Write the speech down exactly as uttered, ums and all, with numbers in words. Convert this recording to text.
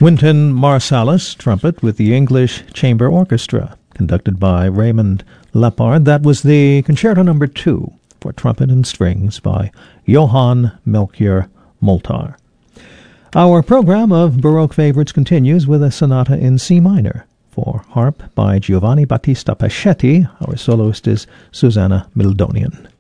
Wynton Marsalis, trumpet with the English Chamber Orchestra, conducted by Raymond Lepard. That was the Concerto Number Two for trumpet and strings by Johann Melchior Moltar. Our program of Baroque favorites continues with a sonata in C minor for harp by Giovanni Battista Paschetti. Our soloist is Susanna Mildonian.